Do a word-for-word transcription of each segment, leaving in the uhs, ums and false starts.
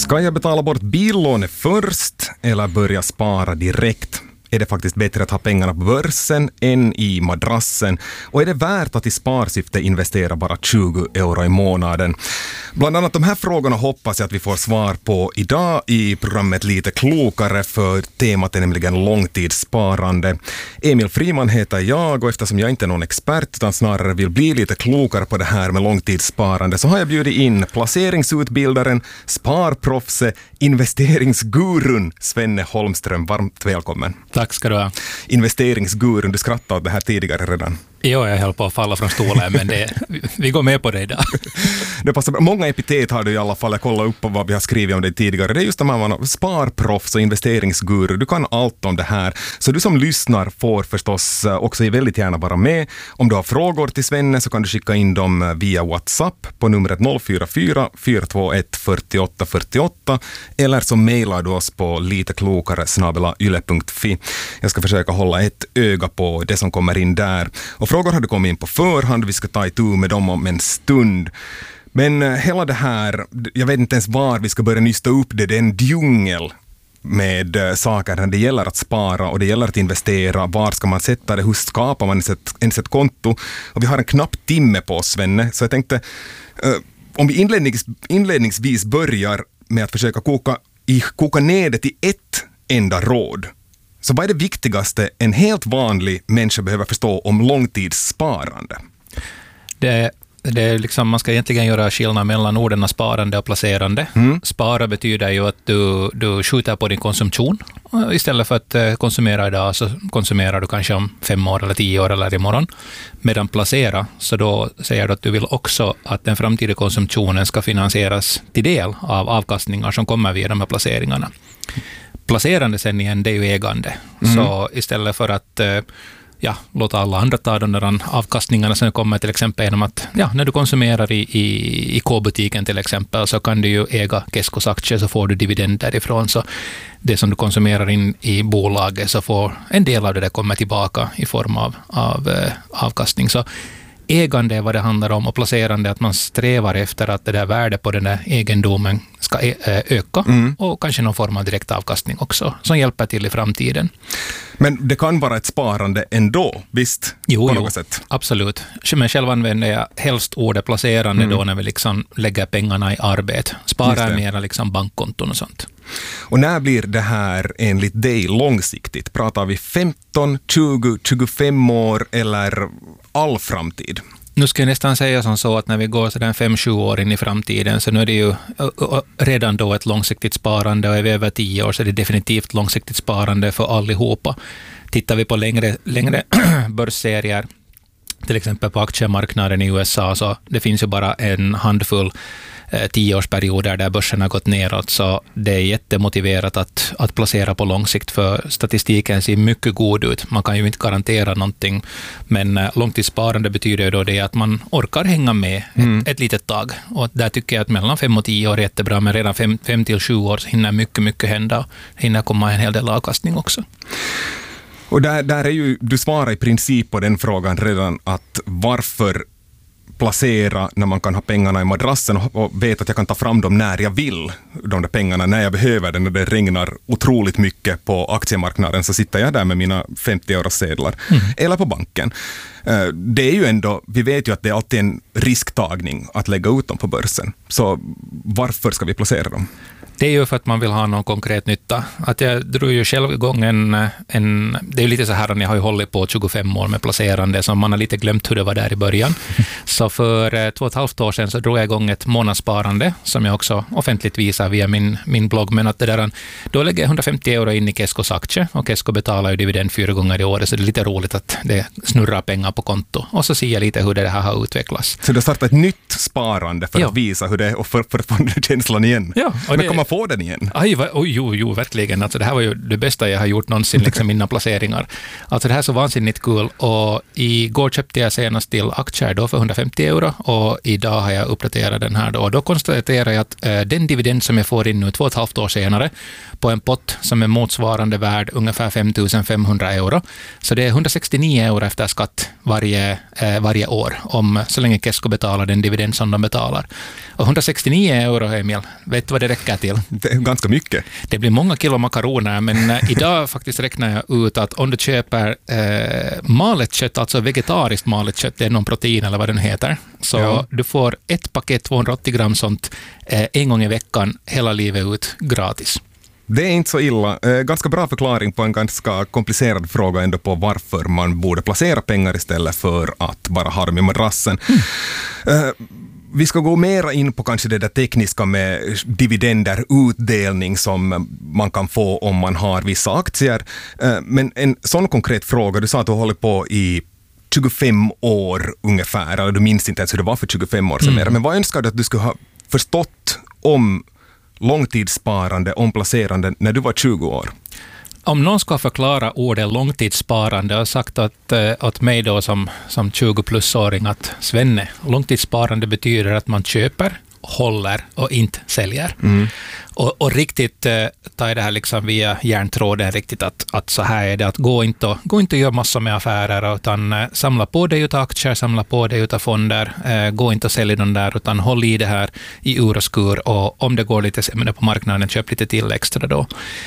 Ska jag betala bort billånet först eller börja spara direkt? Är det faktiskt bättre att ha pengarna på börsen än i madrassen? Och är det värt att i sparsyfte investera bara tjugo euro i månaden? Bland annat de här frågorna hoppas jag att vi får svar på idag i programmet Lite klokare, för temat är nämligen långtidssparande. Emil Friman heter jag, och eftersom jag inte är någon expert utan snarare vill bli lite klokare på det här med långtidssparande, så har jag bjudit in placeringsutbildaren, sparproffset, investeringsgurun Svenne Holmström. Varmt välkommen. Tack ska du ha. Investeringsgurun, du skrattade åt det här tidigare redan. Jo, jag höll på att falla från stolen, men det, vi går med på det idag. Det passar bra. Många epitet har du i alla fall. Jag kollar upp på vad vi har skrivit om det tidigare. Det är just de här sparproffs och investeringsguru. Du kan allt om det här. Så du som lyssnar får förstås också väldigt gärna vara med. Om du har frågor till Svenne så kan du skicka in dem via WhatsApp på numret noll fyra fyra fyra två ett fyra åtta fyra åtta, eller så mejlar du oss på liteklokare snabel-a yle punkt fi. Jag ska försöka hålla ett öga på det som kommer in där. Och frågor har du kommit in på förhand. Vi ska ta itu med dem om en stund. Men hela det här, jag vet inte ens var vi ska börja nysta upp det. Det är en djungel med saker när det gäller att spara och det gäller att investera. Var ska man sätta det? Hur skapar man ens ett, ens ett konto? Och vi har en knapp timme på oss, Svenne. Så jag tänkte, uh, om vi inlednings, inledningsvis börjar med att försöka koka, i, koka ner det till ett enda råd. Så vad är det viktigaste en helt vanlig människa behöver förstå om långtidssparande? Det, det är liksom, man ska egentligen göra skillnad mellan orden sparande och placerande. Mm. Spara betyder ju att du, du skjuter på din konsumtion. Istället för att konsumera idag så konsumerar du kanske om fem år eller tio år eller imorgon. Medan placera, så då säger du att du vill också att den framtida konsumtionen ska finansieras till del av avkastningar som kommer via de här placeringarna. Placerande sen igen, det är ju ägande. Mm. Så istället för att ja, låta alla andra ta de där avkastningarna som kommer till exempel genom att ja, när du konsumerar i, i, i K-butiken till exempel, så kan du ju äga Keskos aktier, så får du dividend därifrån. Så det som du konsumerar in i bolaget, så får en del av det där komma tillbaka i form av, av eh, avkastning. Så ägande är vad det handlar om, och placerande att man strävar efter att det där värdet på den där egendomen ska öka mm. och kanske någon form av direkt avkastning också som hjälper till i framtiden. Men det kan vara ett sparande ändå, visst? Jo, på jo något sätt. Absolut. Men själv använder jag helst ordet placerande mm. då när vi liksom lägger pengarna i arbete. Sparar mera liksom bankkonton och sånt. Och när blir det här enligt dig långsiktigt? Pratar vi femton, tjugo, tjugofem år eller all framtid? Nu ska jag nästan säga som så att när vi går sådär fem sju år in i framtiden, så nu är det ju redan då ett långsiktigt sparande, och är vi över tio år så är det definitivt långsiktigt sparande för allihopa. Tittar vi på längre, längre börsserier, till exempel på aktiemarknaden i U S A, så det finns ju bara en handfull tioårsperioder där börsen har gått neråt, så det är jättemotiverat att, att placera på lång sikt, för statistiken ser mycket god ut. Man kan ju inte garantera någonting, men långtidssparande betyder ju då det att man orkar hänga med mm. ett, ett litet tag, och där tycker jag att mellan fem och tio år är jättebra, men redan fem, fem till sju år så hinner mycket, mycket hända, hinner komma en hel del avkastning också. Och där, där är ju, du svarar i princip på den frågan redan, att varför placera när man kan ha pengarna i madrassen och, och vet att jag kan ta fram dem när jag vill, de där pengarna när jag behöver det. När det regnar otroligt mycket på aktiemarknaden så sitter jag där med mina femtio euro sedlar mm. eller på banken. Det är ju ändå, vi vet ju att det är alltid en risktagning att lägga ut dem på börsen. Så varför ska vi placera dem? Det är ju för att man vill ha någon konkret nytta. Att jag drog ju själv igång en, en... Det är ju lite så här att jag har ju hållit på tjugofem år med placerande, så man har lite glömt hur det var där i början. Så för två och ett halvt år sedan så drog jag igång ett månadssparande som jag också offentligt visar via min, min blogg. Men att det där, då lägger jag hundrafemtio euro in i Keskos aktie, och Kesko betalar ju dividend fyra gånger i året, så det är lite roligt att det snurrar pengar på konto. Och så ser jag lite hur det här har utvecklats. Så du har startat ett nytt sparande för ja. att visa hur det är och för, för att få den känslan igen. Ja, men det, kommer få den igen? Aj, oj, jo, jo, verkligen. Alltså, det här var ju det bästa jag har gjort någonsin, liksom mina placeringar. Alltså det här är så vansinnigt kul. Och igår köpte jag senast till aktier då för hundrafemtio euro, och idag har jag uppdaterat den här då. Och då konstaterar jag att eh, den dividend som jag får in nu två och ett halvt år senare på en pott som är motsvarande värd ungefär fem tusen femhundra euro. Så det är hundrasextionio euro efter skatt varje, eh, varje år, om så länge Kesko betalar den dividend som de betalar. Och hundrasextionio euro, Emil, vet du vad det räcker till? Det är ganska mycket. Det blir många kilo makaroner, men eh, idag faktiskt räknar jag ut att om du köper eh, malet kött, alltså vegetariskt malet kött, det är någon protein eller vad den heter, så ja. Du får ett paket tvåhundraåttio gram sånt eh, en gång i veckan hela livet ut gratis. Det är inte så illa. Eh, ganska bra förklaring på en ganska komplicerad fråga ändå på varför man borde placera pengar istället för att bara ha dem i madrassen. Mm. Eh, vi ska gå mera in på kanske det där tekniska med dividender, utdelning som man kan få om man har vissa aktier. Eh, men en sån konkret fråga, du sa att du har hållit på i tjugofem år ungefär, eller du minns inte ens hur det var för tjugofem år sedan. Mm. Men vad önskar du att du skulle ha förstått om långtidssparande, omplacerande när du var tjugo år? Om någon ska förklara ordet långtidssparande och sagt att, att mig då som, som tjugo-plus-åring att Svenne, långtidssparande betyder att man köper, håller och inte säljer. Mm. Och, och riktigt eh, tar det här liksom via järntråden riktigt att, att så här är det, att gå inte och, gå inte och göra massor med affärer utan eh, samla på dig utav aktier, samla på dig utav fonder, eh, gå inte och sälja dem där utan håll i det här i ur och skur och om det går lite sämre på marknaden, köp lite till extra då.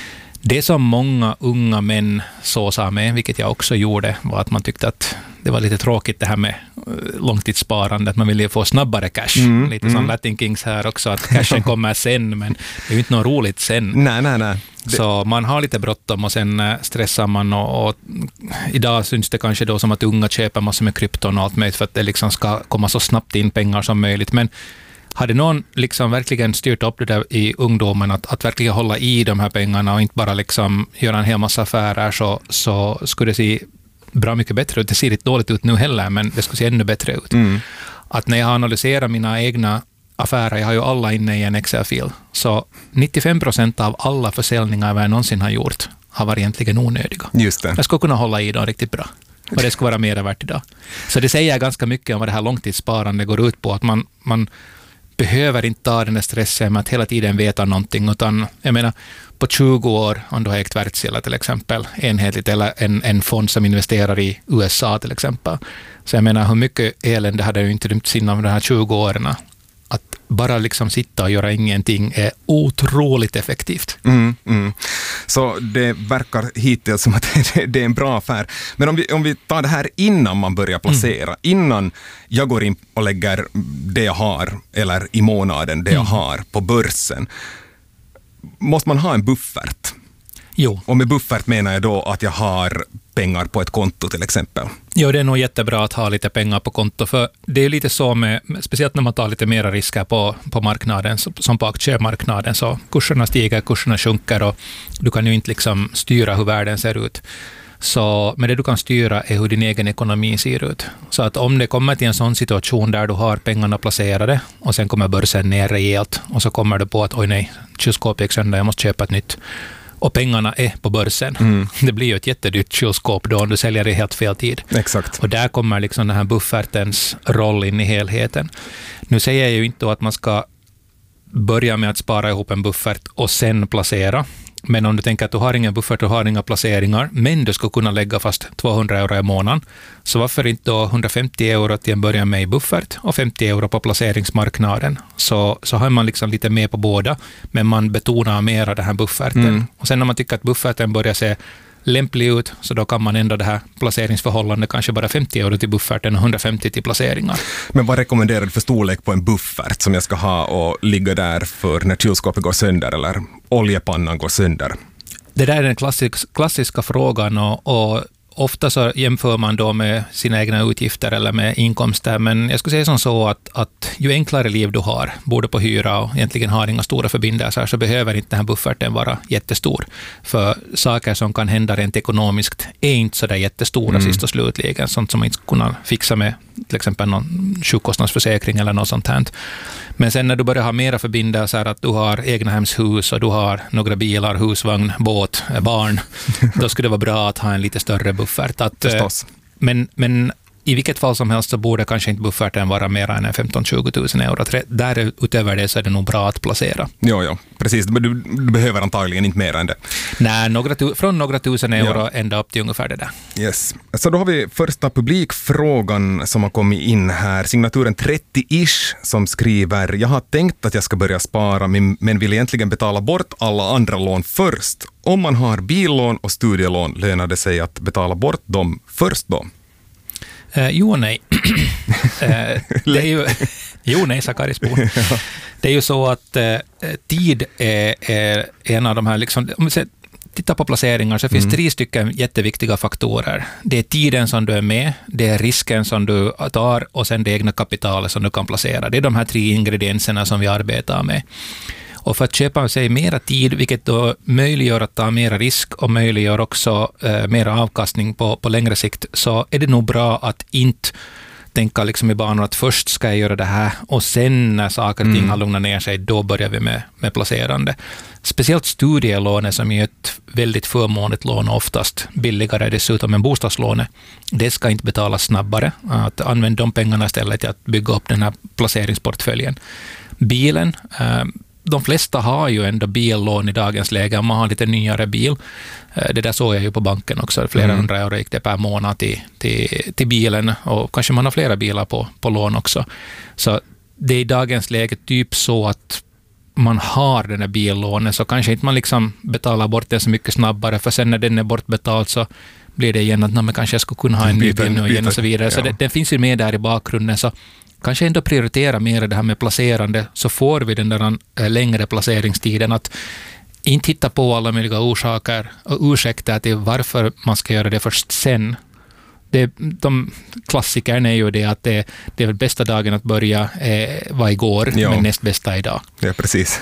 Det som många unga män så sa med, vilket jag också gjorde, var att man tyckte att det var lite tråkigt det här med långtidssparande, att man ville få snabbare cash. Mm, lite mm. som Latin Kings här också, att cashen kommer sen, men det är ju inte något roligt sen. Nej, nej, nej. Det... Så man har lite bråttom och sen stressar man och, och idag syns det kanske då som att unga köper massor med krypton och allt möjligt för att det liksom ska komma så snabbt in pengar som möjligt, men hade någon liksom verkligen styrt upp det där i ungdomen att, att verkligen hålla i de här pengarna och inte bara liksom göra en hel massa affärer så, så skulle det se bra mycket bättre ut. Det ser inte dåligt ut nu heller, men det skulle se ännu bättre ut. Mm. Att när jag analyserar mina egna affärer, jag har ju alla inne i en Excel-fil, så nittiofem procent av alla försäljningar jag någonsin har gjort har varit egentligen onödiga. Just det. Jag skulle kunna hålla i dem riktigt bra. Och det skulle vara mer värt idag. Så det säger ganska mycket om vad det här långtidssparande går ut på. Att man, man behöver inte ta den där stressen med att hela tiden veta någonting, utan jag menar, på tjugo år, om du har ägt Wärtsilä till exempel, enhetligt, eller en, en fond som investerar i U S A till exempel. Så jag menar, hur mycket elände hade ju inte rymt inom de här tjugo åren. Att bara liksom sitta och göra ingenting är otroligt effektivt. Mm, mm. Så det verkar hittills som att det är en bra affär. Men om vi, om vi tar det här innan man börjar placera, mm. innan jag går in och lägger det jag har, eller i månaden det jag mm. har på börsen, måste man ha en buffert? Jo. Och med buffert menar jag då att jag har pengar på ett konto till exempel. Jo, det är nog jättebra att ha lite pengar på konto, för det är lite så med, speciellt när man tar lite mera risker på, på marknaden, som på aktiemarknaden, så kurserna stiger, kurserna sjunker och du kan ju inte liksom styra hur världen ser ut. Så, men det du kan styra är hur din egen ekonomi ser ut. Så att om det kommer till en sån situation där du har pengarna placerade och sen kommer börsen ner rejält och så kommer du på att oj nej, kylskåpet gick sönder, jag måste köpa ett nytt. Och pengarna är på börsen. Mm. Det blir ju ett jättedyrt kylskåp då om du säljer det helt fel tid. Exakt. Och där kommer liksom den här buffertens roll in i helheten. Nu säger jag ju inte att man ska börja med att spara ihop en buffert och sen placera. Men om du tänker att du har ingen buffert och har inga placeringar, men du ska kunna lägga fast tvåhundra euro i månaden, så varför inte då hundrafemtio euro till en början med i buffert och femtio euro på placeringsmarknaden? Så, så har man liksom lite med på båda, men man betonar mer den här bufferten. Mm. Och sen när man tycker att bufferten börjar se lämplig ut, så då kan man ändå det här placeringsförhållandet kanske bara femtio euro till bufferten och hundrafemtio till placeringar. Men vad rekommenderar du för storlek på en buffert som jag ska ha och ligga där för när kylskåpet går sönder eller oljepannan går sönder? Det där är den klassisk, klassiska frågan och, och ofta så jämför man då med sina egna utgifter eller med inkomster, men jag skulle säga som så att, att ju enklare liv du har, både på hyra och egentligen har inga stora förbindelser, så behöver inte den här bufferten vara jättestor. För saker som kan hända rent ekonomiskt är inte så där jättestora mm. sist och slutligen, sånt som man inte kunna fixa med till exempel någon sjukkostnadsförsäkring eller något sånt här. Men sen när du börjar ha mera förbindelser, att du har egna hemshus och du har några bilar, husvagn, båt, barn, då skulle det vara bra att ha en lite större buffert. Att, men, men i vilket fall som helst så borde kanske inte bufferten vara mer än femton till tjugo tusen euro. Där utöver det så är det nog bra att placera. Jo, jo, precis. Men du, du behöver antagligen inte mer än det. Nej, några tu- från några tusen euro ja. ända upp till ungefär det där. Yes. Så då har vi första publikfrågan som har kommit in här. Signaturen trettio-ish som skriver: jag har tänkt att jag ska börja spara men vill egentligen betala bort alla andra lån först. Om man har billån och studielån lönar det sig att betala bort dem först då? Eh, jo och nej. eh, det är ju, jo nej, Sakarisbon. Ja. Det är ju så att eh, tid är, är en av de här, liksom, om vi ser, tittar på placeringar så finns mm. tre stycken jätteviktiga faktorer. Det är tiden som du är med, det är risken som du tar och sen det egna kapitalet som du kan placera. Det är de här tre ingredienserna som vi arbetar med. Och för att köpa sig mera tid, vilket då möjliggör att ta mera risk och möjliggör också eh, mera avkastning på, på längre sikt, så är det nog bra att inte tänka liksom i banor att först ska jag göra det här och sen när saker och ting mm. har lugnat ner sig, då börjar vi med, med placerande. Speciellt studielånet som är ett väldigt förmånligt lån, oftast billigare dessutom än bostadslånet. Det ska inte betalas snabbare. Att använda de pengarna istället till att bygga upp den här placeringsportföljen. Bilen, eh, de flesta har ju ändå billån i dagens läge om man har lite nyare bil. Det där såg jag ju på banken också. Flera mm. hundra euro gick det per månad till, till, till bilen och kanske man har flera bilar på, på lån också. Så det är i dagens läge typ så att man har den här billånen så kanske inte man liksom betalar bort den så mycket snabbare, för sen när den är bortbetald så blir det igen att man kanske skulle kunna ha en ny bil nu igen och så vidare. Så ja. det, den finns ju med där i bakgrunden, så kanske ändå prioritera mer det här med placerande, så får vi den där äh, längre placeringstiden, att inte hitta på alla möjliga orsaker och ursäkter till varför man ska göra det först sen. Det, de klassikern är ju det att det, det är väl bästa dagen att börja eh, var igår, ja. men näst bästa idag. Ja, precis.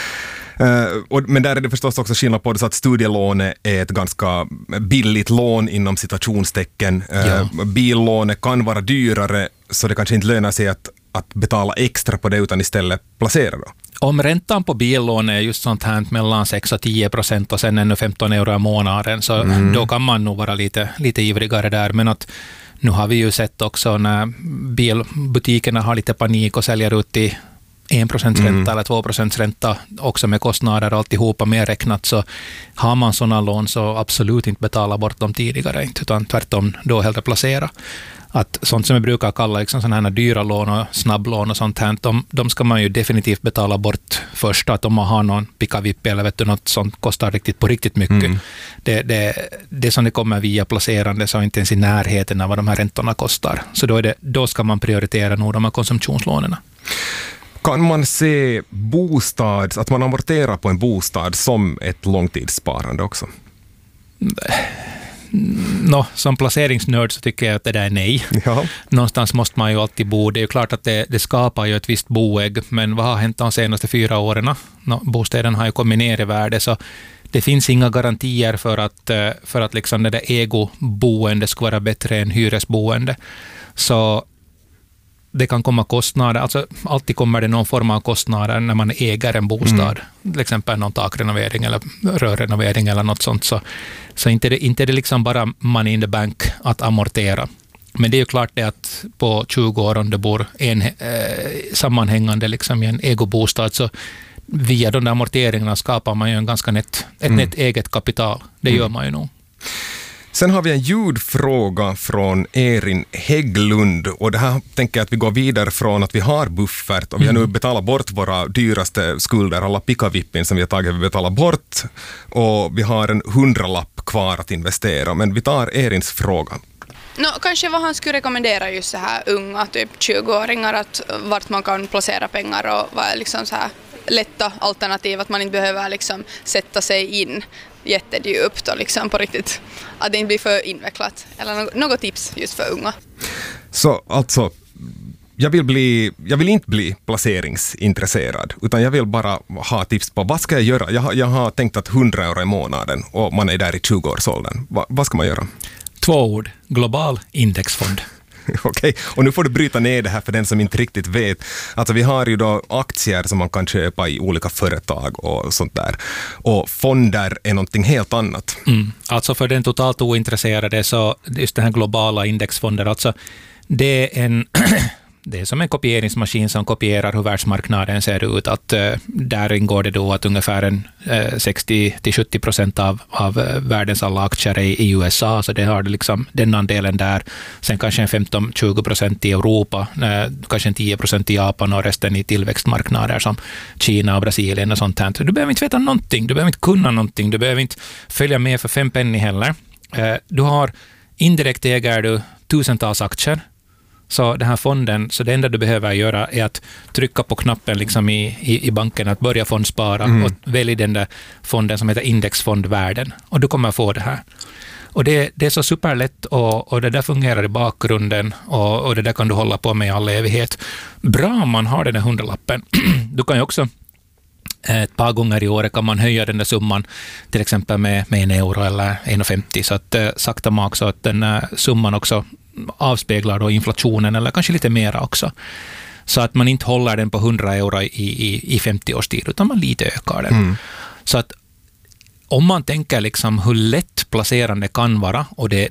Uh, och, men där är det förstås också skillnad på det, så att studielånet är ett ganska billigt lån inom citationstecken. Uh, ja. Billånet kan vara dyrare, så det kanske inte lönar sig att, att betala extra på det utan istället placera då. Om räntan på billån är just sånt här mellan sex och tio procent och sen ännu femton euro i månaden, så mm. då kan man nog vara lite, lite ivrigare där. Men att nu har vi ju sett också när bilbutikerna har lite panik och säljer ut i en procent ränta mm. eller två procent ränta också med kostnader och alltihopa medräknat, så har man sådana lån så absolut inte betala bort dem tidigare, utan tvärtom då hellre placera. Att sånt som vi brukar kalla liksom sådana här dyra lån och snabblån och sånt här, de, de ska man ju definitivt betala bort först. Att om man har någon pick-up eller vet du, något sånt kostar riktigt på riktigt mycket. Mm. Det, det, det som det kommer via placerande så inte ens i närheten av vad de här räntorna kostar. Så då, är det, då ska man prioritera nog de här konsumtionslånen. Kan man se bostad, att man amorterar på en bostad som ett långtidssparande också? No, som placeringsnörd så tycker jag att det där är nej. Ja. Någonstans måste man ju alltid bo. Det är ju klart att det, det skapar ju ett visst boägg, men vad har hänt de senaste fyra åren? No, bostäderna har ju kommit ner i värde, så det finns inga garantier för att, för att liksom det där egoboende ska vara bättre än hyresboende. Så det kan komma kostnader, alltså alltid kommer det någon form av kostnader när man äger en bostad, mm. till exempel någon takrenovering eller rörrenovering eller något sånt, så, så inte det, inte det liksom bara money in the bank att amortera. Men det är ju klart det att på tjugo år om det bor en eh, sammanhängande liksom i en egobostad, så via de där amorteringarna skapar man ju en ganska nätt, ett mm. nätt eget kapital. Det mm. gör man ju nog. Sen har vi en ljudfråga från Erin Hägglund, och det här tänker jag att vi går vidare från att vi har buffert och vi har nu betalat bort våra dyraste skulder, alla pickavippin som vi har tagit, vi betalar bort, och vi har en hundralapp kvar att investera, men vi tar Erins fråga. No, kanske vad han skulle rekommendera just så här unga, typ tjugo-åringar, att vart man kan placera pengar och vad är liksom så här lätta alternativ, att man inte behöver liksom sätta sig in jättedjupt och liksom på riktigt, att det inte blir för invecklat, eller något tips just för unga. Så alltså, jag vill, bli, jag vill inte bli placeringsintresserad, utan jag vill bara ha tips på vad ska jag göra. Jag har, jag har tänkt att hundra euro i månaden och man är där i tjugo-årsåldern. Va, vad ska man göra? Två ord, global indexfond. Okej, okay. Och nu får du bryta ner det här för den som inte riktigt vet. Alltså vi har ju då aktier som man kan köpa i olika företag och sånt där. Och fonder är någonting helt annat. Mm. Alltså för den totalt ointresserade så just den här globala indexfonder, alltså det är en... Det är som en kopieringsmaskin som kopierar hur världsmarknaden ser ut. Att, uh, där ingår det då att ungefär en, uh, sextio till sjuttio procent av, av uh, världens alla aktier är i U S A, så det har det liksom den andelen där. Sen kanske en femton till tjugo procent i Europa, uh, kanske en tio procent i Japan och resten i tillväxtmarknader som Kina och Brasilien och sånt här. Du behöver inte veta någonting, du behöver inte kunna någonting, du behöver inte följa med för fem penny heller. Uh, du har indirekt äger du tusentals aktier. Så den här fonden, så det enda du behöver göra är att trycka på knappen liksom i, i, i banken att börja fondspara mm. och välj den där fonden som heter indexfondvärden. Och du kommer få det här. Och det, det är så superlätt och, och det där fungerar i bakgrunden och, och det där kan du hålla på med i all evighet. Bra om man har den där hundralappen. Du kan ju också ett par gånger i året kan man höja den där summan till exempel med, med en euro eller en och femtio så att eh, sakta mak så att den här summan också avspeglar då inflationen eller kanske lite mera också. Så att man inte håller den på hundra euro i, i, i femtio års tid utan man lite ökar den. Mm. Så att om man tänker liksom hur lätt placerande kan vara och det,